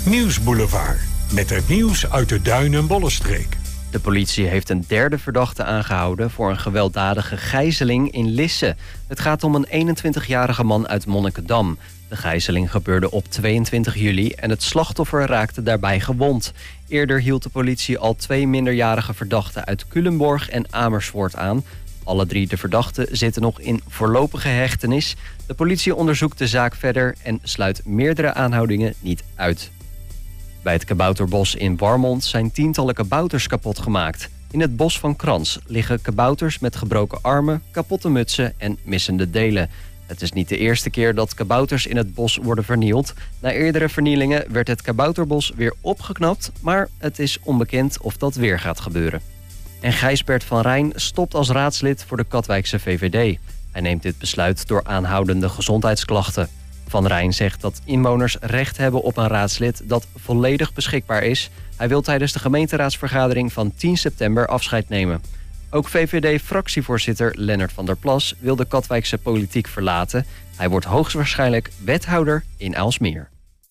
Nieuwsboulevard. Met het nieuws uit de Duin- en Bollenstreek. De politie heeft een derde verdachte aangehouden voor een gewelddadige gijzeling in Lisse. Het gaat om een 21-jarige man uit Monnikendam. De gijzeling gebeurde op 22 juli en het slachtoffer raakte daarbij gewond. Eerder hield de politie al 2 minderjarige verdachten uit Culemborg en Amersfoort aan. Alle 3 de verdachten zitten nog in voorlopige hechtenis. De politie onderzoekt de zaak verder en sluit meerdere aanhoudingen niet uit. Bij het kabouterbos in Warmond zijn tientallen kabouters kapot gemaakt. In het bos van Krans liggen kabouters met gebroken armen, kapotte mutsen en missende delen. Het is niet de eerste keer dat kabouters in het bos worden vernield. Na eerdere vernielingen werd het kabouterbos weer opgeknapt, maar het is onbekend of dat weer gaat gebeuren. En Gijsbert van Rijn stopt als raadslid voor de Katwijkse VVD. Hij neemt dit besluit door aanhoudende gezondheidsklachten. Van Rijn zegt dat inwoners recht hebben op een raadslid dat volledig beschikbaar is. Hij wil tijdens de gemeenteraadsvergadering van 10 september afscheid nemen. Ook VVD-fractievoorzitter Lennart van der Plas wil de Katwijkse politiek verlaten. Hij wordt hoogstwaarschijnlijk wethouder in Aalsmeer.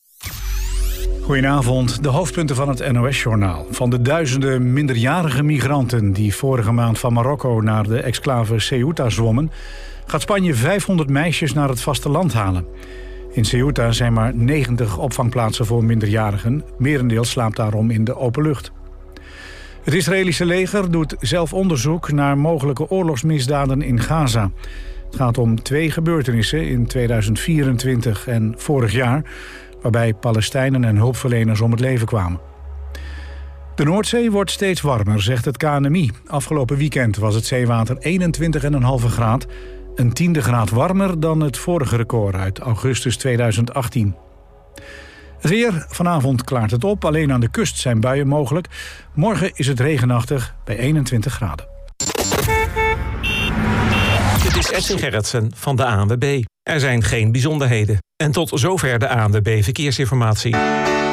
Goedenavond, de hoofdpunten van het NOS-journaal. Van de duizenden minderjarige migranten die vorige maand van Marokko naar de exclave Ceuta zwommen, gaat Spanje 500 meisjes naar het vasteland halen. In Ceuta zijn maar 90 opvangplaatsen voor minderjarigen. Merendeel slaapt daarom in de open lucht. Het Israëlische leger doet zelf onderzoek naar mogelijke oorlogsmisdaden in Gaza. Het gaat om 2 gebeurtenissen in 2024 en vorig jaar, waarbij Palestijnen en hulpverleners om het leven kwamen. De Noordzee wordt steeds warmer, zegt het KNMI. Afgelopen weekend was het zeewater 21,5 graad. Een 10e graad warmer dan het vorige record uit augustus 2018. Het weer, vanavond klaart het op. Alleen aan de kust zijn buien mogelijk. Morgen is het regenachtig bij 21 graden. Dit is Edwin Gerritsen van de ANWB. Er zijn geen bijzonderheden. En tot zover de ANWB Verkeersinformatie.